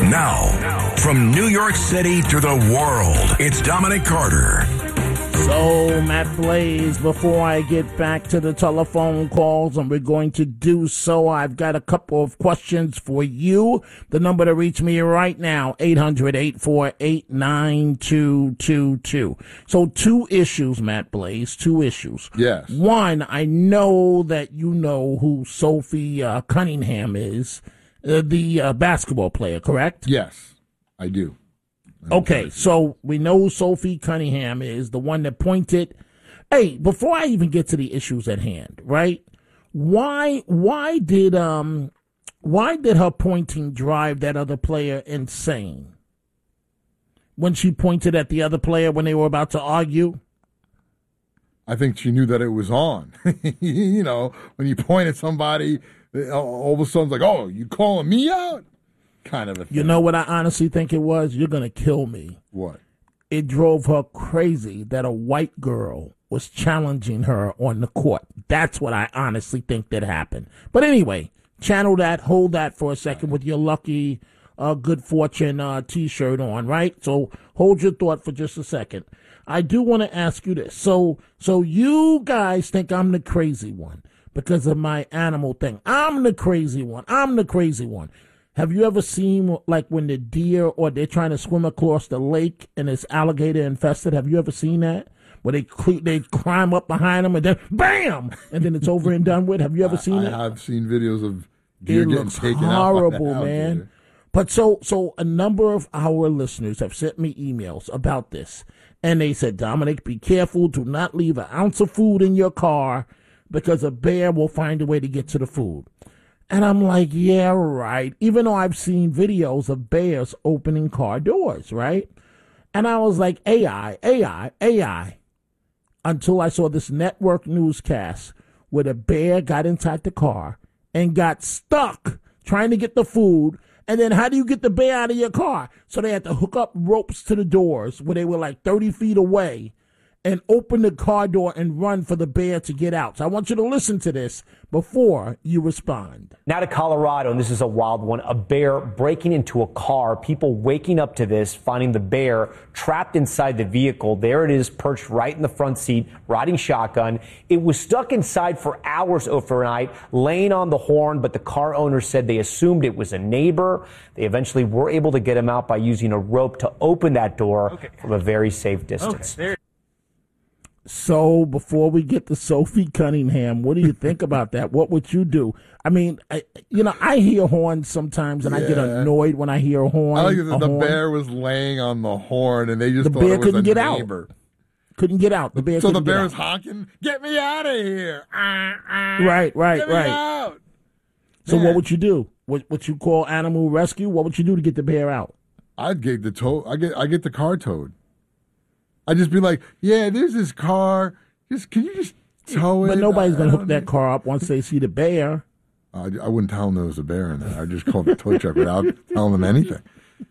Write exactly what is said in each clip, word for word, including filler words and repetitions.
Now, from New York City to the world, it's Dominic Carter. So, Matt Blaze, before I get back to the telephone calls, and we're going to do so, I've got a couple of questions for you. The number to reach me right now, eight hundred, eight four eight, nine two two two. So, two issues, Matt Blaze, two issues. Yes. One, I know that you know who Sophie uh, Cunningham is, uh, the uh, basketball player, correct? Yes, I do. Okay, so we know who Sophie Cunningham is, the one that pointed. Hey, before I even get to the issues at hand, right? Why why did um why did her pointing drive that other player insane? When she pointed at the other player when they were about to argue? I think she knew that it was on. You know, when you point at somebody, all of a sudden it's like, oh, you calling me out? Kind of a thing. You know what I honestly think it was? You're going to kill me. What? It drove her crazy that a white girl was challenging her on the court. That's what I honestly think that happened. But anyway, channel that, hold that for a second with your lucky uh, good fortune uh, T-shirt on, right? So hold your thought for just a second. I do want to ask you this. So, so you guys think I'm the crazy one because of my animal thing. I'm the crazy one. I'm the crazy one. Have you ever seen, like, when the deer or they're trying to swim across the lake and it's alligator infested? Have you ever seen that? Where they they climb up behind them and then, bam! And then it's over and done with? Have you ever seen it? I have seen videos of deer it getting looks taken horrible, out. man. But so, so a number of our listeners have sent me emails about this. And they said, Dominic, be careful. Do not leave an ounce of food in your car because a bear will find a way to get to the food. And I'm like, yeah, right. Even though I've seen videos of bears opening car doors, right? And I was like, A I, A I, A I. Until I saw this network newscast where the bear got inside the car and got stuck trying to get the food. And then how do you get the bear out of your car? So they had to hook up ropes to the doors where they were like thirty feet away and open the car door and run for the bear to get out. So I want you to listen to this before you respond. Now to Colorado, and this is a wild one, a bear breaking into a car, people waking up to this, finding the bear trapped inside the vehicle. There it is, perched right in the front seat, riding shotgun. It was stuck inside for hours overnight, laying on the horn, but the car owner said they assumed it was a neighbor. They eventually were able to get him out by using a rope to open that door okay. from a very safe distance. Okay. So before we get to Sophie Cunningham, what do you think about that? What would you do? I mean, I, you know, I hear horns sometimes, and yeah. I get annoyed when I hear a horn. I like that the horn. bear was laying on the horn, and they just the thought bear it was couldn't a get neighbor. out. Couldn't get out. The bear. So the bear was honking, "Get me out of here!" Ah, ah, right, right, get me right. Out. So Man. what would you do? What what you call animal rescue? What would you do to get the bear out? I'd get the tow. I get I get the car towed. I'd just be like, "Yeah, there's this car." Just, can you just tow it? But nobody's going to hook need... that car up once they see the bear. Uh, I wouldn't tell them there was a bear in there. I'd just call the tow truck without telling them anything.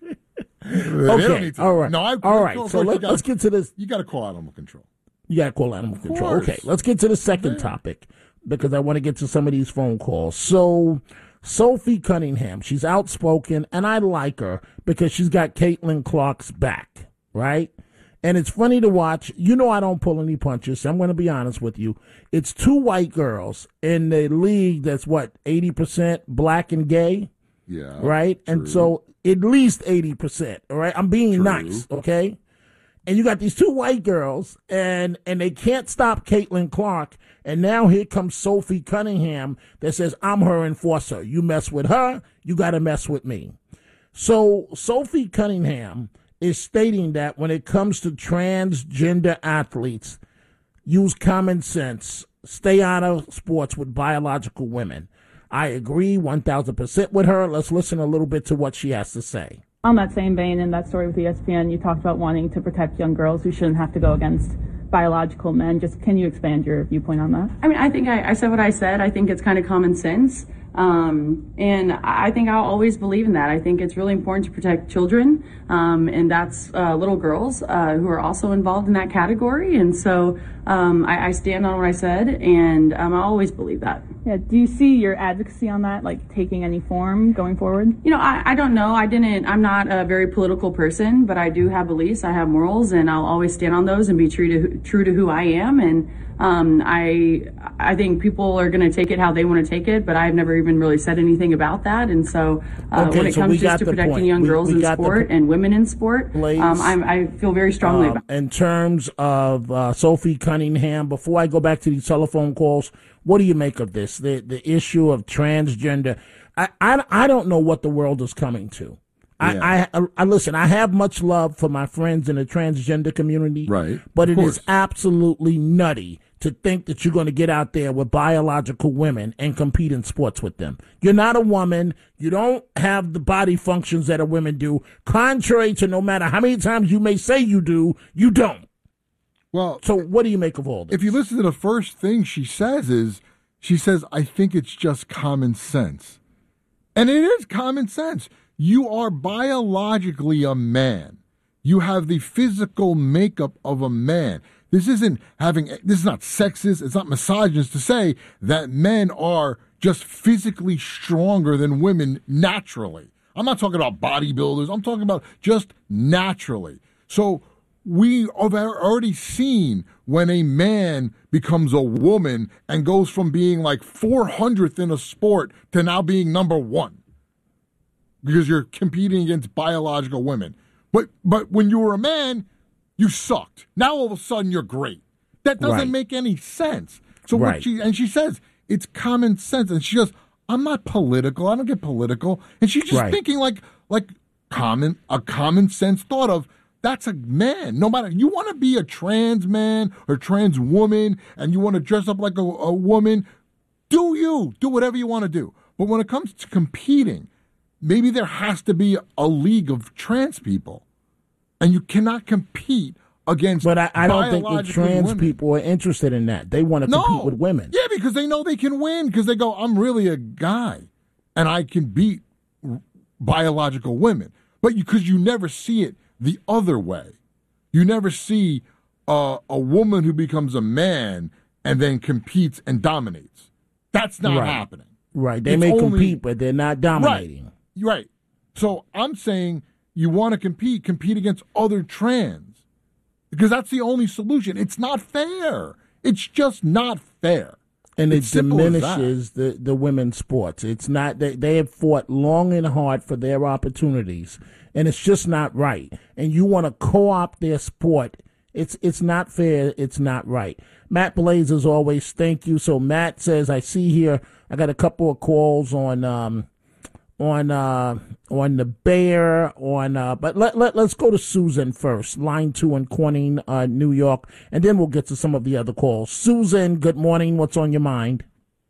Okay, all right. No, I, all right, so let, gotta, let's get to this. You got to call animal control. You got to call animal control. Okay, let's get to the second yeah. topic because I want to get to some of these phone calls. So, Sophie Cunningham, she's outspoken, and I like her because she's got Caitlin Clark's back, right? And it's funny to watch. You know I don't pull any punches, so I'm going to be honest with you. It's two white girls in the league that's, what, eighty percent black and gay? Yeah. Right? True. And so at least eighty percent, all right? I'm being True. nice, okay? And you got these two white girls, and, and they can't stop Caitlin Clark. And now here comes Sophie Cunningham that says, I'm her enforcer. You mess with her, you got to mess with me. So Sophie Cunningham is stating that when it comes to transgender athletes, use common sense, stay out of sports with biological women. I agree one thousand percent with her. Let's listen a little bit to what she has to say. On that same vein, in that story with E S P N, you talked about wanting to protect young girls who shouldn't have to go against biological men. Just can you expand your viewpoint on that? I mean, I think I, I said what I said. I think it's kind of common sense. Um, and I think I'll always believe in that. I think it's really important to protect children, um, and that's uh, little girls uh, who are also involved in that category. And so um, I, I stand on what I said, and um, I always believe that. Yeah. Do you see your advocacy on that, like, taking any form going forward? You know, I, I don't know. I didn't, I'm not a very political person, but I do have beliefs. I have morals, and I'll always stand on those and be true to, true to who I am. And um, I, I think people are going to take it how they want to take it, but I've never even really said anything about that. And so uh, Okay, when it so comes we got just to the protecting point. young We- girls we in got the sport po- and women in sport, Blaze, um, I'm, I feel very strongly Um, about it. in terms of uh, Sophie Cunningham, before I go back to these telephone calls, what do you make of this? The the issue of transgender. I, I, I don't know what the world is coming to. I, I, I listen. I have much love for my friends in the transgender community, Right. But Of it course. is absolutely nutty to think that you're going to get out there with biological women and compete in sports with them. You're not a woman. You don't have the body functions that a women do. Contrary to no matter how many times you may say you do, you don't. Well, So what do you make of all this? if you listen to the first thing she says is, she says, I think it's just common sense. And it is common sense. You are biologically a man. You have the physical makeup of a man. This isn't having, this is not sexist, it's not misogynist to say that men are just physically stronger than women naturally. I'm not talking about bodybuilders, I'm talking about just naturally. So we have already seen when a man becomes a woman and goes from being like four hundredth in a sport to now being number one because you're competing against biological women. But but when you were a man, you sucked. Now all of a sudden you're great. That doesn't Right. make any sense. So Right. what she and she says it's common sense, and she goes, I'm not political. I don't get political, and she's just Right. thinking like like common a common sense thought of. That's a man. No matter, you want to be a trans man or trans woman and you want to dress up like a, a woman, do you. Do whatever you want to do. But when it comes to competing, maybe there has to be a league of trans people. And you cannot compete against But I, I don't think the biologically trans women. people are interested in that. They want to No. compete with women. Yeah, because they know they can win because they go, I'm really a guy and I can beat r- biological women. But because you, you never see it the other way. You never see uh, a woman who becomes a man and then competes and dominates. That's not Right. happening. Right. They It's may only- compete, but they're not dominating. Right. Right. So I'm saying you want to compete, compete against other trans because that's the only solution. It's not fair. It's just not fair. And it It's simple as that. diminishes the, the women's sports. It's not they, they have fought long and hard for their opportunities, and it's just not right. And you want to co-opt their sport. It's it's not fair. It's not right. Matt Blaze, as always, thank you. So Matt says, I see here, I got a couple of calls on um on uh on the bear on uh but let, let let's go to Susan first, line two in Corning, uh New York, and then we'll get to some of the other calls. Susan, good morning. What's on your mind?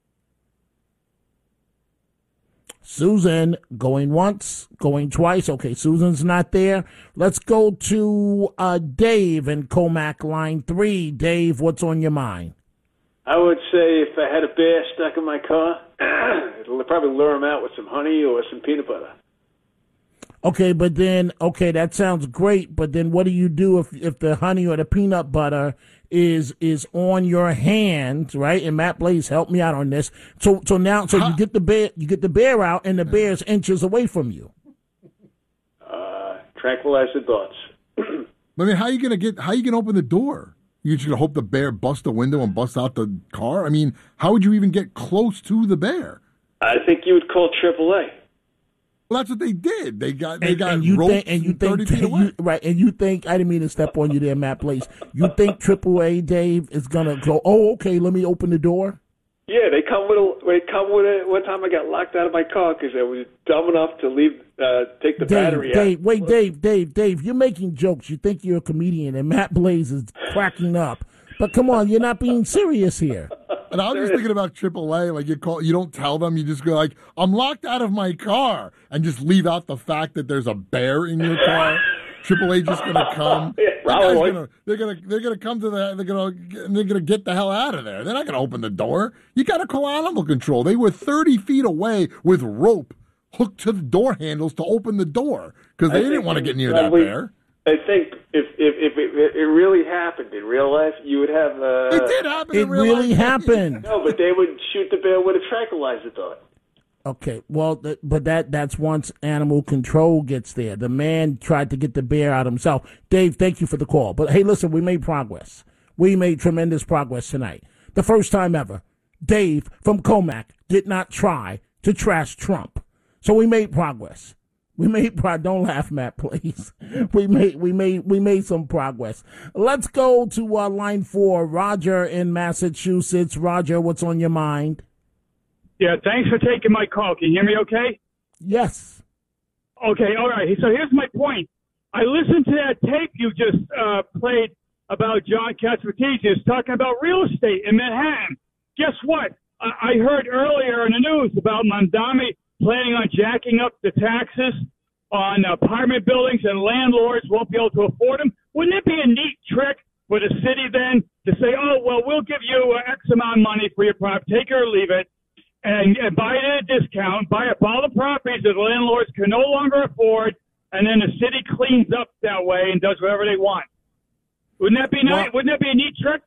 Susan, going once, going twice. Okay, Susan's not there. Let's go to uh Dave in Comac, line three. Dave, what's on your mind? I would say if I had a bear stuck in my car, it'll probably lure him out with some honey or some peanut butter. Okay, but then, okay, that sounds great, but then what do you do if, if the honey or the peanut butter is is on your hand, right? And Matt Blaze, help me out on this. So so now, so you get the bear, you get the bear out, and the bear's inches away from you. Uh, tranquilize the thoughts. I mean, how are you gonna get? How are you gonna open the door? You just gonna hope the bear busts the window and busts out the car? I mean, how would you even get close to the bear? I think you would call triple A. Well, that's what they did. They got they And, got and you roped think, and you thirty think, feet away. you, right? And you think, I didn't mean to step on you there, Matt Blaze. You think Triple A Dave is gonna go? Oh, okay, let me open the door. Yeah, they come with a. They come with it. One time I got locked out of my car because I was dumb enough to leave, uh, take the Dave, battery Dave, out. wait, Dave, Dave, Dave, you're making jokes. You think you're a comedian, and Matt Blaze is cracking up. But come on, you're not being serious here. And I was just thinking about triple A. Like you call, you don't tell them. You just go like, "I'm locked out of my car," and just leave out the fact that there's a bear in your car. Triple H is going to come. Yeah, probably. Gonna, they're going to they're going to come to the they're going to they're going to get the hell out of there. They're not going to open the door. You got to call animal control. They were thirty feet away with rope hooked to the door handles to open the door because they didn't want to get near that bear. I think if if, if it, it really happened in real life, you would have. Uh, it did happen. It in real really life. happened. No, but they would shoot the bear with a tranquilizer dart. Okay, well, th- but that that's once animal control gets there. The man tried to get the bear out himself. Dave, thank you for the call. But hey, listen, we made progress. We made tremendous progress tonight. The first time ever, Dave from Comac did not try to trash Trump. So we made progress. We made pro- don't laugh, Matt, please. We made we made we made some progress. Let's go to uh, line four, Roger in Massachusetts. Roger, what's on your mind? Yeah, thanks for taking my call. Can you hear me okay? Yes. Okay, all right. So here's my point. I listened to that tape you just uh, played about John Catsimatidis talking about real estate in Manhattan. Guess what? I, I heard earlier in the news about Mamdani planning on jacking up the taxes on apartment buildings and landlords won't be able to afford them. Wouldn't it be a neat trick for the city then to say, oh, well, we'll give you X amount of money for your property, take it or leave it, and, and buy it at a discount, buy up all the properties that the landlords can no longer afford, and then the city cleans up that way and does whatever they want. Wouldn't that be nice? Well, Wouldn't that be a neat trick?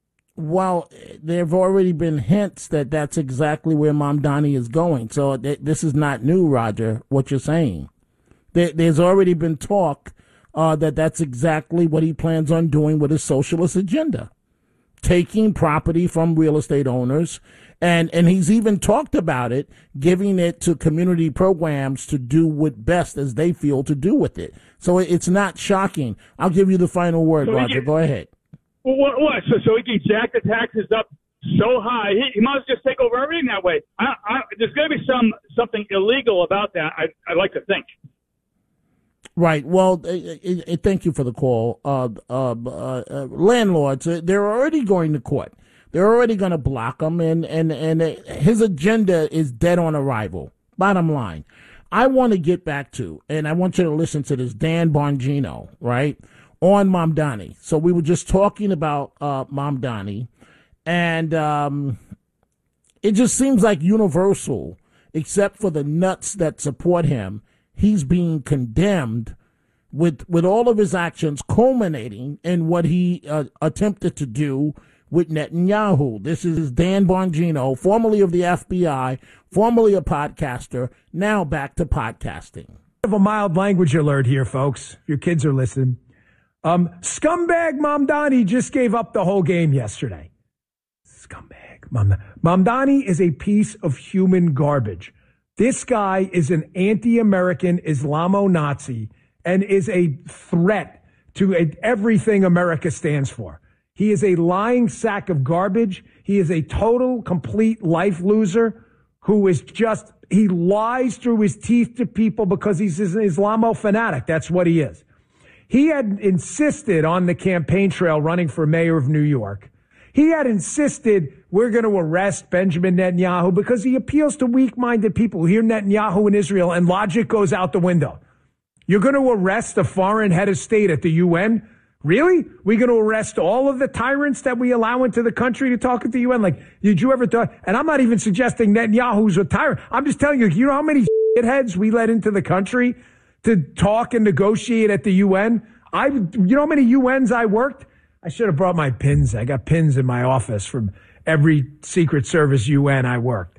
Well, there have already been hints that that's exactly where Mamdani is going. So th- this is not new, Roger, what you're saying. There, there's already been talk uh, that that's exactly what he plans on doing with his socialist agenda, taking property from real estate owners. And, and he's even talked about it, giving it to community programs to do what best as they feel to do with it. So it's not shocking. I'll give you the final word, so Roger. Can, Go ahead. Well, what? what? So, so he can jack the taxes up so high. He, he might just take over everything that way. I, I, there's going to be some something illegal about that. I, I'd like to think. Right. Well, uh, uh, thank you for the call. Uh, uh, uh, uh, landlords, uh, they're already going to court. They're already going to block him, and, and, and uh, his agenda is dead on arrival. Bottom line. I want to get back to, and I want you to listen to this, Dan Bongino, right, on Mamdani. So we were just talking about uh, Mamdani, and um, it just seems like universal, except for the nuts that support him, he's being condemned with with all of his actions culminating in what he uh, attempted to do with Netanyahu. This is Dan Bongino, formerly of the F B I, formerly a podcaster, now back to podcasting. I have a mild language alert here, folks. Your kids are listening. Um, scumbag Mamdani just gave up the whole game yesterday. Scumbag Mamdani. Mamdani is a piece of human garbage. This guy is an anti-American Islamo-Nazi and is a threat to a, everything America stands for. He is a lying sack of garbage. He is a total, complete life loser who is just, he lies through his teeth to people because he's an Islamo fanatic. That's what he is. He had insisted on the campaign trail running for mayor of New York. He had insisted we're going to arrest Benjamin Netanyahu because he appeals to weak-minded people who hear Netanyahu in Israel and logic goes out the window. You're going to arrest a foreign head of state at the U N? Really? We're going to arrest all of the tyrants that we allow into the country to talk at the U N? Like, did you ever thought? And I'm not even suggesting Netanyahu's a tyrant. I'm just telling you, you know how many shitheads we let into the country to talk and negotiate at the U N? I, you know how many U Ns I worked? I should have brought my pins. I got pins in my office from every Secret Service U N I worked.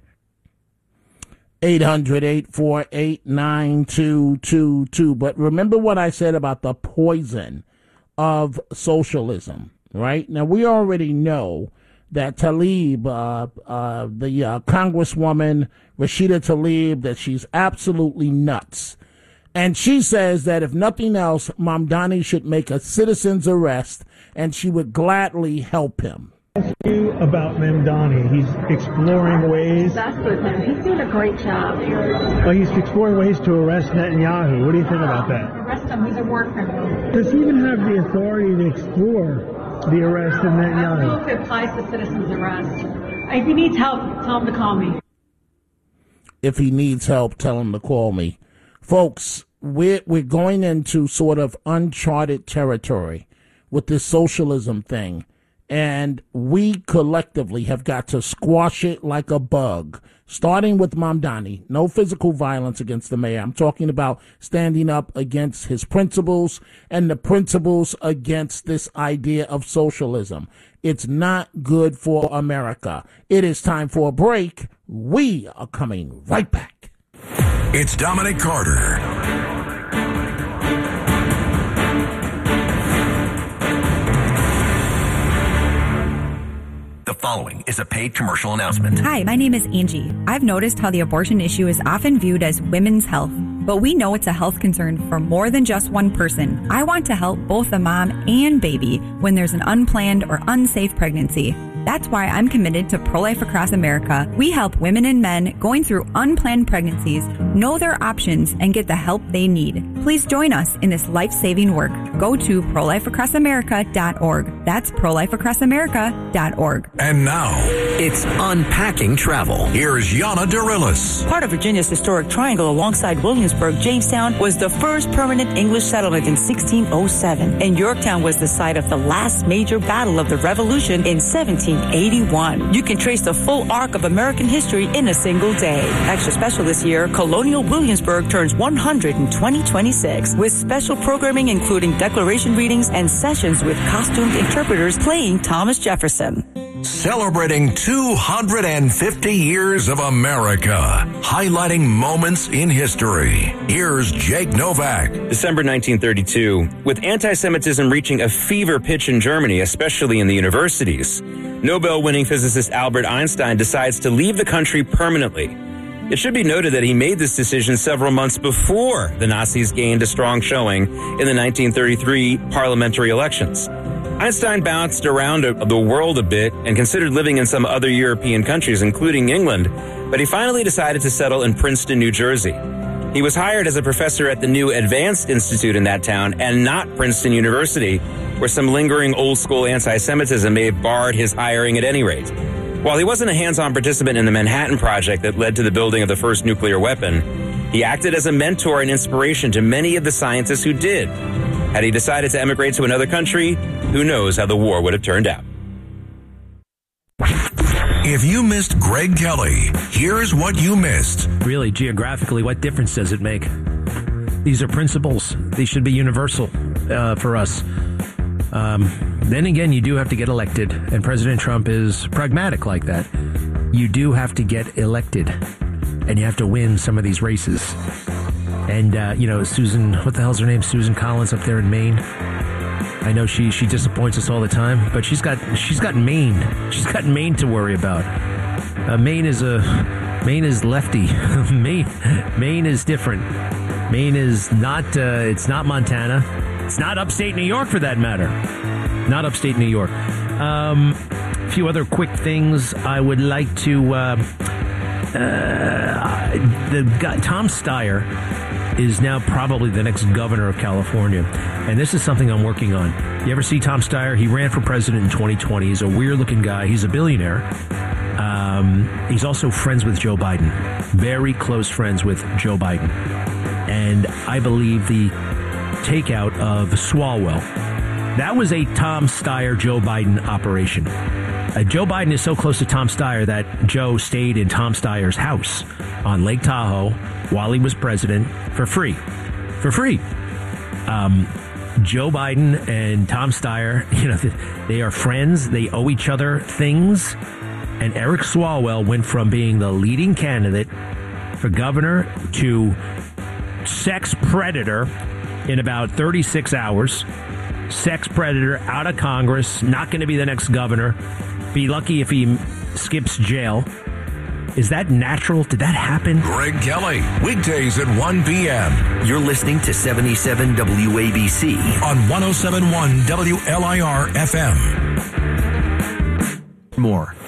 eight hundred, eight four eight, nine two two two. But remember what I said about the poison of socialism, right? Now, we already know that Tlaib, uh, uh, the uh, Congresswoman Rashida Tlaib, that she's absolutely nuts. And she says that if nothing else, Mamdani should make a citizen's arrest, and she would gladly help him. Ask you about Mamdani. He's exploring ways. That's with him. He's doing a great job. Well, he's exploring ways to arrest Netanyahu. What do you think about that? Arrest him. He's a war criminal. Does he even have the authority to explore the arrest of Netanyahu? I don't know if it applies to citizen's arrest. If he needs help, tell him to call me. If he needs help, tell him to call me. Folks, we're, we're going into sort of uncharted territory with this socialism thing. And we collectively have got to squash it like a bug, starting with Mamdani. No physical violence against the mayor. I'm talking about standing up against his principles and the principles against this idea of socialism. It's not good for America. It is time for a break. We are coming right back. It's Dominic Carter. The following is a paid commercial announcement. Hi, my name is Angie. I've noticed how the abortion issue is often viewed as women's health, but we know it's a health concern for more than just one person. I want to help both the mom and baby when there's an unplanned or unsafe pregnancy. That's why I'm committed to Pro-Life Across America. We help women and men going through unplanned pregnancies know their options and get the help they need. Please join us in this life-saving work. Go to pro life across america dot org. That's pro life across america dot org. And now, it's Unpacking Travel. Here's Yana Dorillis. Part of Virginia's historic triangle alongside Williamsburg, Jamestown was the first permanent English settlement in sixteen oh seven. And Yorktown was the site of the last major battle of the Revolution in seventeen eighty-one. You can trace the full arc of American history in a single day. Extra special this year, Colonial Williamsburg turns one hundred in twenty twenty-six with special programming including declaration readings and sessions with costumed interpreters playing Thomas Jefferson. Celebrating two hundred fifty years of America, highlighting moments in history. Here's Jake Novak. December nineteen thirty-two. With anti-Semitism reaching a fever pitch in Germany, especially in the universities, Nobel-winning physicist Albert Einstein decides to leave the country permanently. It should be noted that he made this decision several months before the Nazis gained a strong showing in the nineteen thirty-three parliamentary elections. Einstein bounced around the world a bit and considered living in some other European countries, including England, but he finally decided to settle in Princeton, New Jersey. He was hired as a professor at the new Advanced Institute in that town and not Princeton University, where some lingering old-school anti-Semitism may have barred his hiring at any rate. While he wasn't a hands-on participant in the Manhattan Project that led to the building of the first nuclear weapon, he acted as a mentor and inspiration to many of the scientists who did. Had he decided to emigrate to another country, who knows how the war would have turned out. If you missed Greg Kelly, here's what you missed. Really, geographically, what difference does it make? These are principles. These should be universal uh, for us. Um, then again, you do have to get elected, and President Trump is pragmatic like that. You do have to get elected, and you have to win some of these races. And, uh, you know, Susan, what the hell's her name? Susan Collins up there in Maine. I know she, she disappoints us all the time, but she's got she's got Maine. She's got Maine to worry about. Uh, Maine is a Maine is lefty. Maine Maine is different. Maine is not. Uh, it's not Montana. It's not upstate New York, for that matter. Not upstate New York. Um, a few other quick things I would like to. Uh, uh, the guy, Tom Steyer is now probably the next governor of California. And this is something I'm working on. You ever see Tom Steyer? He ran for president in twenty twenty. He's a weird-looking guy. He's a billionaire. Um, he's also friends with Joe Biden. Very close friends with Joe Biden. And I believe the takeout of Swalwell, that was a Tom Steyer, Joe Biden operation. Uh, Joe Biden is so close to Tom Steyer that Joe stayed in Tom Steyer's house on Lake Tahoe while he was president for free. For free. Um, Joe Biden and Tom Steyer, you know, they are friends. They owe each other things. And Eric Swalwell went from being the leading candidate for governor to sex predator in about thirty-six hours. Sex predator, out of Congress, not going to be the next governor. Be lucky if he skips jail. Is that natural? Did that happen? Greg Kelly, weekdays at one p.m. You're listening to seventy-seven W A B C on one oh seven point one W L I R F M. More